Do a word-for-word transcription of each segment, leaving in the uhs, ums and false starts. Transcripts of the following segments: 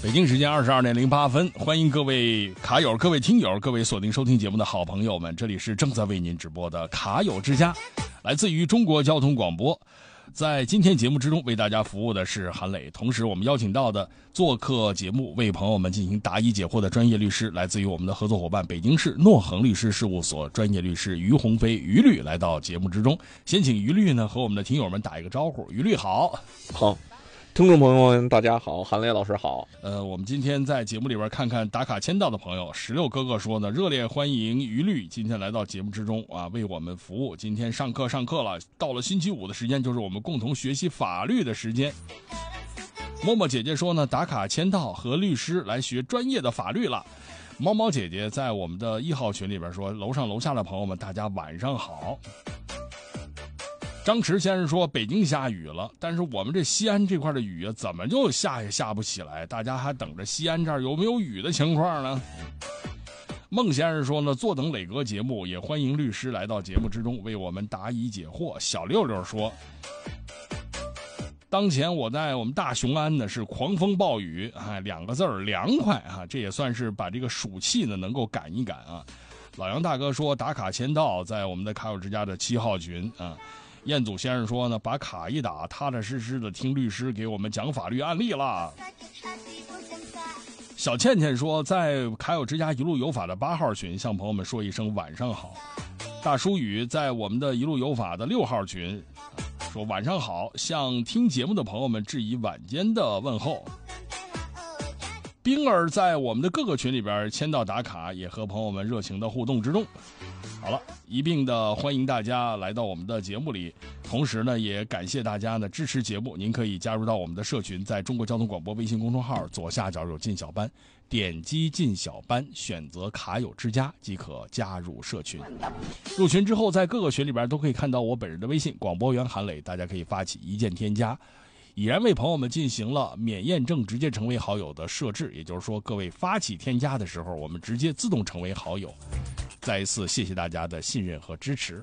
北京时间二十二点零八分，欢迎各位卡友、各位听友、各位锁定收听节目的好朋友们，这里是正在为您直播的卡友之家，来自于中国交通广播。在今天节目之中为大家服务的是韩磊，同时我们邀请到的做客节目为朋友们进行答疑解惑的专业律师，来自于我们的合作伙伴北京市诺恒律师事务所专业律师于鸿飞于律来到节目之中。先请于律呢和我们的听友们打一个招呼。于律好。 好，听众朋友们大家好，韩磊老师好。 呃，我们今天在节目里边看看打卡签到的朋友，石榴哥哥说呢，热烈欢迎于律今天来到节目之中啊，为我们服务。今天上课上课了，到了星期五的时间，就是我们共同学习法律的时间。默默姐姐说呢，打卡签到和律师来学专业的法律了。猫猫姐姐在我们的一号群里边说，楼上楼下的朋友们大家晚上好。张弛先生说，北京下雨了，但是我们这西安这块的雨啊，怎么就下也下不起来，大家还等着西安这儿有没有雨的情况呢？孟先生说呢，坐等磊哥节目，也欢迎律师来到节目之中为我们答疑解惑。小六六说，当前我在我们大雄安呢是狂风暴雨，哎，两个字儿凉快啊，这也算是把这个暑气呢能够赶一赶啊。老杨大哥说，打卡签到在我们的卡友之家的七号群啊。彦祖先生说呢，把卡一打，踏踏实实的听律师给我们讲法律案例啦。小倩倩说，在卡友之家一路有法的八号群向朋友们说一声晚上好。大叔宇在我们的一路有法的六号群说晚上好，向听节目的朋友们致以晚间的问候。冰儿在我们的各个群里边签到打卡，也和朋友们热情的互动之中。好了，一并的欢迎大家来到我们的节目里，同时呢，也感谢大家呢支持节目。您可以加入到我们的社群，在中国交通广播微信公众号左下角有进小班，点击进小班，选择卡友之家即可加入社群。入群之后，在各个群里边都可以看到我本人的微信广播员韩磊，大家可以发起一键添加。已然为朋友们进行了免验证直接成为好友的设置，也就是说，各位发起添加的时候，我们直接自动成为好友。再一次谢谢大家的信任和支持。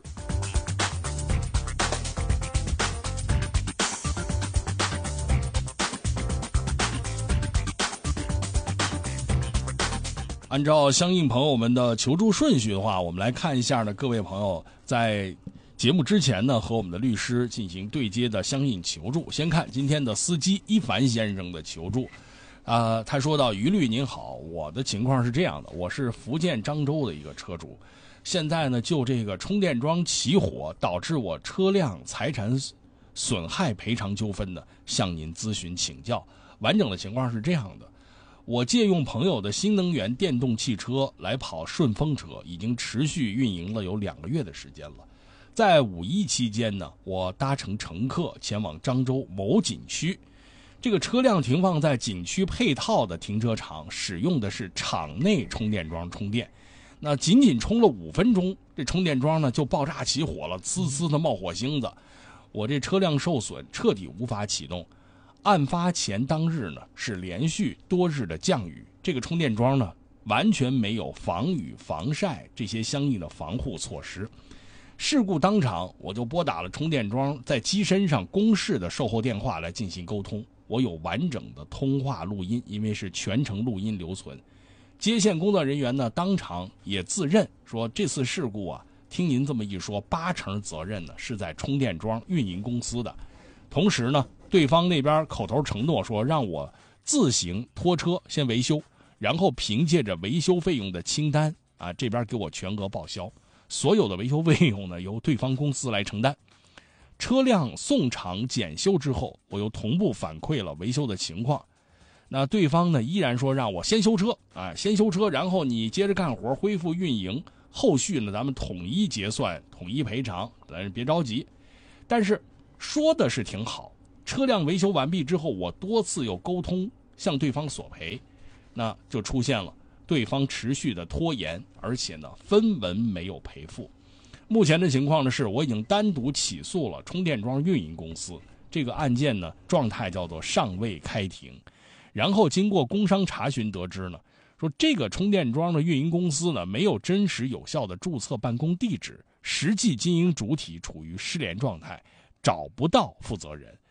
按照相应朋友们的求助顺序的话，我们来看一下呢，各位朋友在节目之前呢，和我们的律师进行对接的相应求助。先看今天的司机一凡先生的求助。啊、呃，他说到，于律您好，我的情况是这样的，我是福建漳州的一个车主，现在呢就这个充电桩起火导致我车辆财产损害赔偿纠纷呢，向您咨询请教。完整的情况是这样的，我借用朋友的新能源电动汽车来跑顺风车，已经持续运营了有两个月的时间了。在五一期间呢，我搭乘乘客前往漳州某景区，这个车辆停放在景区配套的停车场，使用的是场内充电桩充电。那仅仅充了五分钟，这充电桩呢就爆炸起火了，呲呲的冒火星子，我这车辆受损，彻底无法启动。案发前当日呢是连续多日的降雨，这个充电桩呢完全没有防雨防晒这些相应的防护措施。事故当场，我就拨打了充电桩在机身上公示的售后电话来进行沟通。我有完整的通话录音，因为是全程录音留存。接线工作人员呢，当场也自认说，这次事故啊，听您这么一说，八成责任呢是在充电桩运营公司的。同时呢，对方那边口头承诺说，让我自行拖车先维修，然后凭借着维修费用的清单啊，这边给我全额报销。所有的维修费用呢，由对方公司来承担。车辆送厂检修之后，我又同步反馈了维修的情况。那对方呢，依然说让我先修车啊，先修车，然后你接着干活，恢复运营，后续呢咱们统一结算，统一赔偿，但是别着急。但是说的是挺好，车辆维修完毕之后，我多次有沟通向对方索赔，那就出现了对方持续的拖延，而且呢分文没有赔付。目前的情况呢是，我已经单独起诉了充电桩运营公司，这个案件呢状态叫做尚未开庭。然后经过工商查询得知呢，说这个充电桩的运营公司呢没有真实有效的注册办公地址，实际经营主体处于失联状态，找不到负责人。